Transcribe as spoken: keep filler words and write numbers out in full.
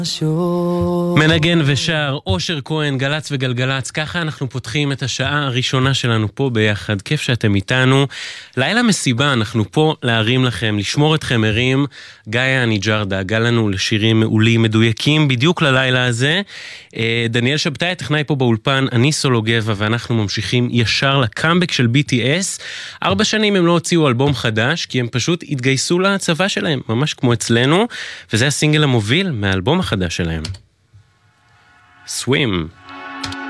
מנגן ושר אושר כהן, גלץ וגלגלץ. ככה אנחנו פותחים את השעה הראשונה שלנו פה ביחד. כיף שאתם איתנו. לילה מסיבה, אנחנו פה להרים לכם, לשמור אתכם ערים. גיא הניג'ר דאגה לנו לשירים מעולים, מדויקים בדיוק ללילה הזה. דניאל שבתאי, טכנאי פה באולפן, אני סולו גבע, ואנחנו ממשיכים ישר לקאמבק של בי טי אס. ארבע שנים הם לא הוציאו אלבום חדש, כי הם פשוט התגייסו לצבא שלהם, ממש כמו אצלנו, וזה הסינגל המוביל מהאלבום החדש שלהם. Swim.